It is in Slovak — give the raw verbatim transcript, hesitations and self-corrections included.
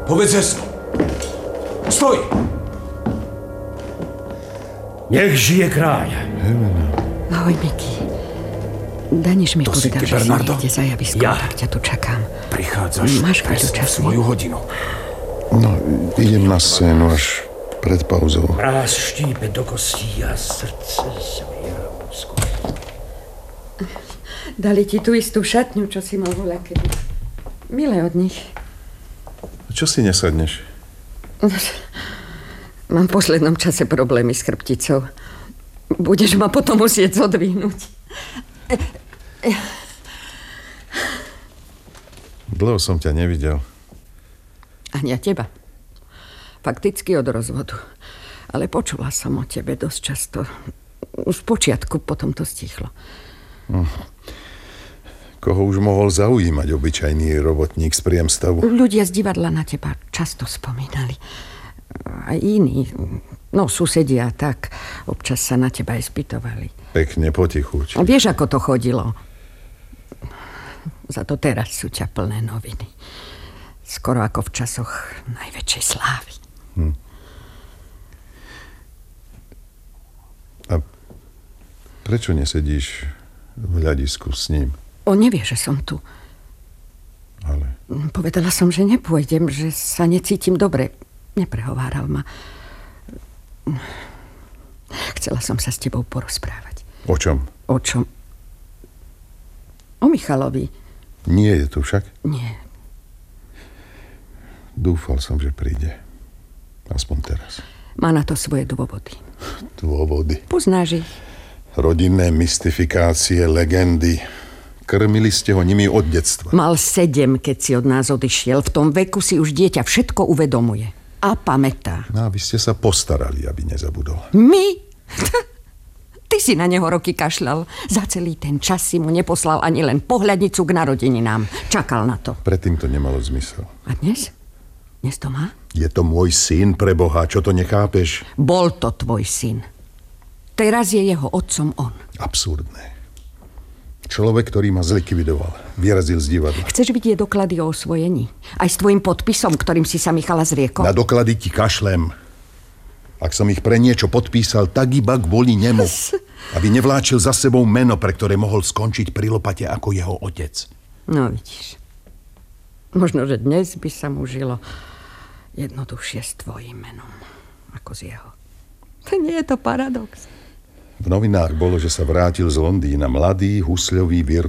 Povedz jasno. Stoj! Nech žije kráľ. Ahoj, Miky. Daniš mi To si povedal, ty, že Bernardo? si niekde za javiskom, Ja. tak ťa tu čakám. Prichádzaš Máš chvíľu presne v času? svoju hodinu. No, idem na scénu až pred pauzou. Mráz štípe do kostí a srdce zviera úzko. Dali ti tú istú šatňu, čo si mal voľakedy. Milé od nich. Čo si nesadneš? Mám v poslednom čase problémy s chrbticou. Budeš ma potom musieť zodvihnúť. Dlho som ťa nevidel. Ani ja teba. Fakticky od rozvodu. Ale počula som o tebe dosť často. Už v počiatku potom to stichlo. Hm. Koho už mohol zaujímať obyčajný robotník z priemstavu? Ľudia z divadla na teba často spomínali. Aj iní. No, susedia tak. Občas sa na teba aj spýtovali. Pekne potichuč. A vieš, ako to chodilo? Za to teraz sú ťa plné noviny. Skoro ako v časoch najväčšej slávy. Hm. A prečo nesedíš v hľadisku s ním? On nevie, že som tu. Ale... Povedala som, že nepôjdem, že sa necítim dobre. Neprehováral ma. Chcela som sa s tebou porozprávať. O čom? O čom? O Michalovi. Nie je tu však? Nie. Dúfal som, že príde. Aspoň teraz. Má na to svoje dôvody. Dôvody. Poznáš ich? Rodinné mystifikácie, legendy. Krmili ste ho nimi od detstva. Mal sedem, keď si od nás odišiel. V tom veku si už dieťa všetko uvedomuje. A pamätá. No a vy ste sa postarali, aby nezabudol. My? Ty si na neho roky kašľal. Za celý ten čas si mu neposlal ani len pohľadnicu k narodeninám. Čakal na to. Predtým to nemalo zmysel. A dnes? Dnes to má? Je to môj syn, pre Boha, čo to nechápeš? Bol to tvoj syn. Teraz je jeho otcom on. Absurdné. Človek, ktorý ma zlikvidoval, vyrazil z divadla. Chceš vidieť doklady o osvojení? Aj s tvojim podpisom, ktorým si sa Michala zriekol? Na doklady ti kašlem. Ak som ich pre niečo podpísal, tak iba kvôli nemu. Aby nevláčil za sebou meno, pre ktoré mohol skončiť pri lopate ako jeho otec. No vidíš. Možno, že dnes by sa mu žilo jednoduchšie s tvojím menom, ako z jeho. To nie je to paradox. V novinách bolo, že sa vrátil z Londýna mladý, husľový,